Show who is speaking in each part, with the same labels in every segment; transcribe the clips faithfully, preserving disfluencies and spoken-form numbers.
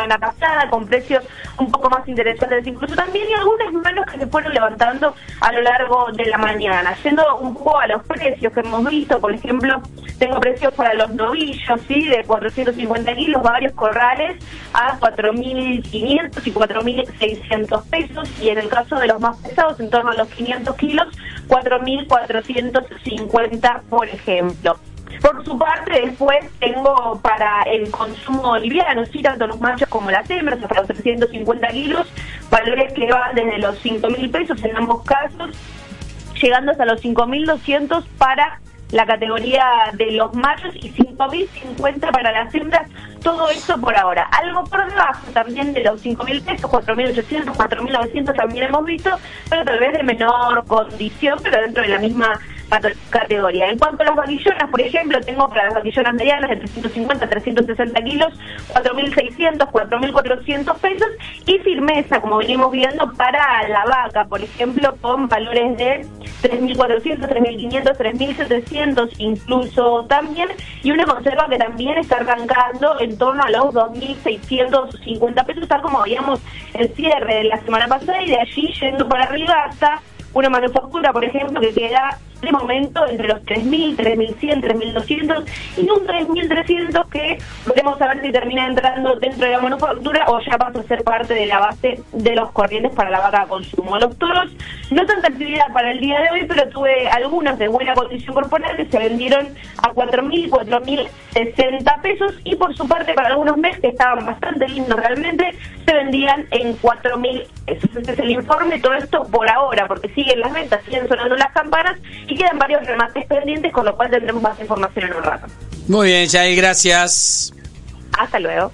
Speaker 1: semana pasada, con precios un poco más interesantes incluso también, y algunas manos que se fueron levantando a lo largo de la mañana. Yendo un poco a los precios que hemos visto, por ejemplo, tengo precios para los novillos, ¿sí? De cuatrocientos cincuenta kilos, varios corrales, a cuatro mil quinientos y cuatro mil seiscientos pesos, y en el caso de los más pesados, en torno a los quinientos kilos, cuatro mil cuatrocientos cincuenta, por ejemplo. Por su parte, después tengo para el consumo liviano, sí, tanto los machos como las hembras, hasta los trescientos cincuenta kilos, valores que van desde los cinco mil pesos en ambos casos, llegando hasta los cinco mil doscientos para la categoría de los machos y cinco mil cincuenta para las hembras. Todo esto por ahora. Algo por debajo también de los cinco mil pesos, cuatro mil ochocientos, cuatro mil novecientos también hemos visto, pero tal vez de menor condición, pero dentro de la misma categoría. En cuanto a las vaquillonas, por ejemplo, tengo para las vaquillonas medianas de trescientos cincuenta a trescientos sesenta kilos, cuatro mil seiscientos, cuatro mil cuatrocientos pesos, y firmeza, como venimos viendo, para la vaca, por ejemplo, con valores de tres mil cuatrocientos, tres mil quinientos, tres mil setecientos incluso también, y una conserva que también está arrancando en torno a los dos mil seiscientos cincuenta pesos, tal como veíamos el cierre de la semana pasada, y de allí yendo para arriba hasta una manufactura, por ejemplo, que queda de momento entre los tres mil, tres mil cien, tres mil doscientos y un tres mil trescientos que veremos a ver si termina entrando dentro de la manufactura o ya pasa a ser parte de la base de los corrientes para la vaca de consumo. Los toros, no tanta actividad para el día de hoy, pero tuve algunos de buena condición corporal que se vendieron a cuatro mil, cuatro mil sesenta pesos, y por su parte para algunos meses que estaban bastante lindos realmente, se vendían en cuatro mil pesos. Este es el informe, todo esto por ahora, porque siguen las ventas, siguen sonando las campanas y quedan varios remates pendientes, con lo cual tendremos más información en un rato.
Speaker 2: Muy bien, Yael, gracias.
Speaker 1: Hasta luego.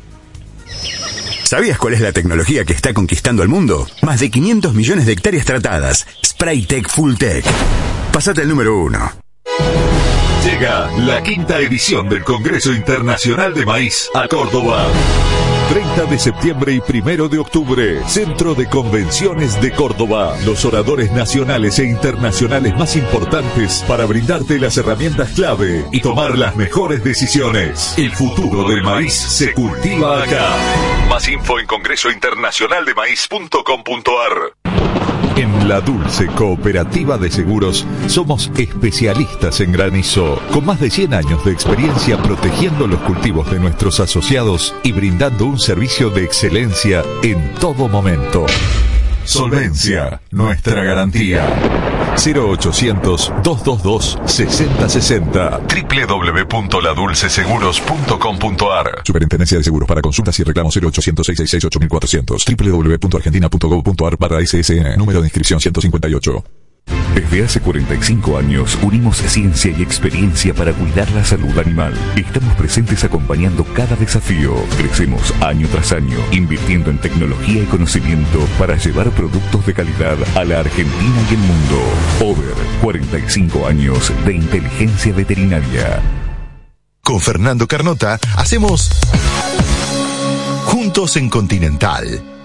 Speaker 3: ¿Sabías cuál es la tecnología que está conquistando el mundo? Más de quinientos millones de hectáreas tratadas. Spraytec Fulltech. Pasate al número uno.
Speaker 4: Llega la quinta edición del Congreso Internacional de Maíz a Córdoba. treinta de septiembre y primero de octubre, Centro de Convenciones de Córdoba. Los oradores nacionales e internacionales más importantes para brindarte las herramientas clave y tomar las mejores decisiones. El futuro del maíz se cultiva acá. Más info en congreso internacional de maíz punto com punto a r. En La Dulce Cooperativa de Seguros somos especialistas en granizo, con más de cien años de experiencia protegiendo los cultivos de nuestros asociados y brindando un servicio de excelencia en todo momento. Solvencia, nuestra garantía. cero ochocientos, dos dos dos, seis cero seis cero. doble u doble u doble u punto la dulce seguros punto com punto a r. Superintendencia de Seguros. Para consultas y reclamos cero ochocientos, seiscientos sesenta y seis, ocho mil cuatrocientos. doble u doble u doble u punto argentina punto gov punto a r barra S S N. Número de inscripción ciento cincuenta y ocho. Desde hace cuarenta y cinco años unimos ciencia y experiencia para cuidar la salud animal. Estamos presentes acompañando cada desafío. Crecemos año tras año, invirtiendo en tecnología y conocimiento para llevar productos de calidad a la Argentina y el mundo. Over, cuarenta y cinco años de inteligencia veterinaria.
Speaker 5: Con Fernando Carnota hacemos Juntos en Continental.